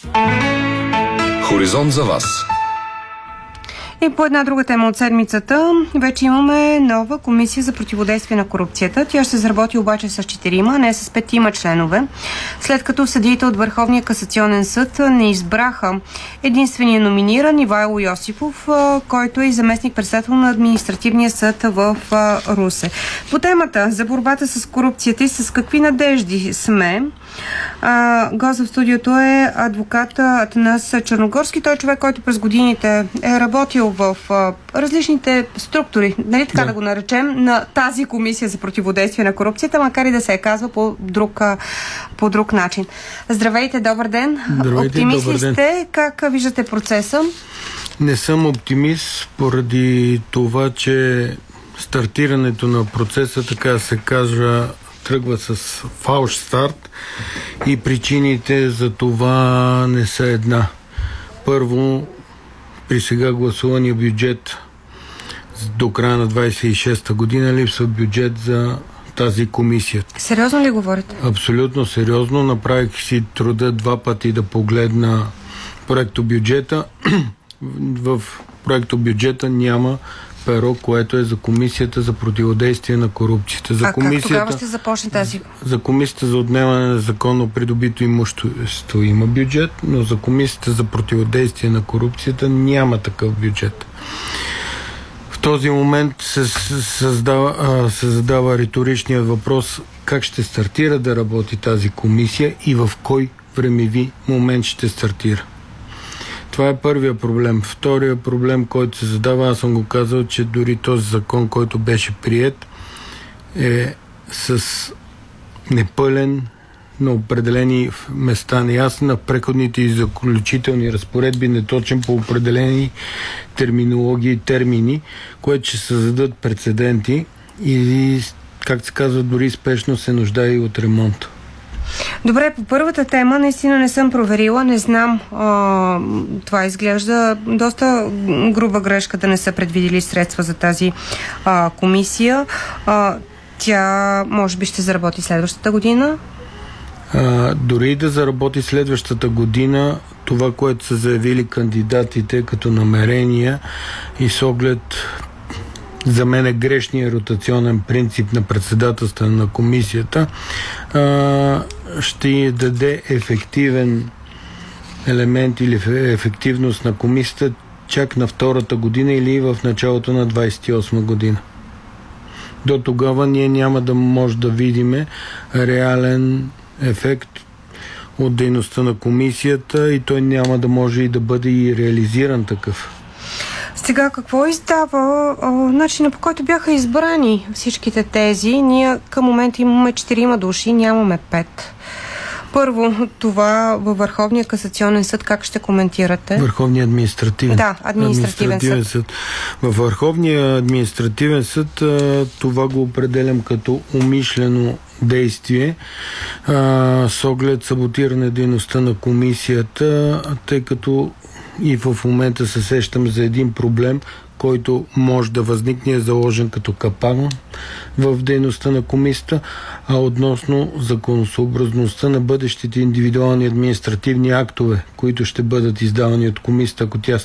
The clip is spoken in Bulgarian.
Хоризонт за вас. И по една друга тема от седмицата, вече имаме нова комисия за противодействие на корупцията. Тя ще заработи обаче с 4, а не с 5 членове, след като съдиите от Върховния касационен съд не избраха единствения номиниран Ивайло Йосифов, който е и заместник-председател на административния съд в Русе. По темата за борбата с корупцията и с какви надежди сме, гост в студиото е адвокат Атанас Черногорски. Той е човек, който през годините е работил в различните структури, нали така да го наречем, на тази комисия за противодействие на корупцията, макар и да се е казва по друг начин. Здравейте, добър ден. Здравейте, оптимист добър ден. сте? Как виждате процеса? Не съм оптимист поради това, че стартирането на процеса, така да се кажа, тръгва с фалш старт и причините за това не са една. Първо, при сега гласувания бюджет до края на 26-та година липсва бюджет за тази комисия. Сериозно ли говорите? Абсолютно сериозно. Направих си труда 2 пъти да погледна проектобюджета. В проектобюджета няма перо, което е за комисията за противодействие на корупцията. Как тогава ще започне тази? За комисията за отнемане на законно придобито имущество има бюджет, но за комисията за противодействие на корупцията няма такъв бюджет. В този момент се задава риторичният въпрос как ще стартира да работи тази комисия и в кой времеви момент ще стартира. Това е първия проблем. Втория проблем, който се задава, аз съм го казал, че дори този закон, който беше приет, е с непълен, на определени места неясен, на преходните и заключителни разпоредби, неточен по определени терминологии и термини, което ще създадат прецеденти и, как се казва, дори спешно се нуждае и от ремонт. Добре, по първата тема наистина не съм проверила, не знам, това изглежда доста груба грешка да не са предвидили средства за тази комисия. Тя може би ще заработи следващата година? Дори да заработи следващата година, това, което са заявили кандидатите като намерения и с оглед за мен е грешния ротационен принцип на председателство на комисията, ще даде ефективен елемент или ефективност на комисията чак на втората година или в началото на 28 година. До тогава ние няма да може да видим реален ефект от дейността на комисията и той няма да може и да бъде и реализиран такъв. Сега какво издава начина, по който бяха избрани всичките тези? Ние към момента имаме 4 души, нямаме 5. Първо, това във Върховния касационен съд как ще коментирате? Върховния административен. Да, административен съд. Във Върховния административен съд това го определям като умишлено действие с оглед саботиране дейността на комисията, тъй като и в момента се сещам за един проблем, който може да възникне, е заложен като капан в дейността на комисията, а относно законосъобразността на бъдещите индивидуални административни актове, които ще бъдат издавани от комисията, ако тя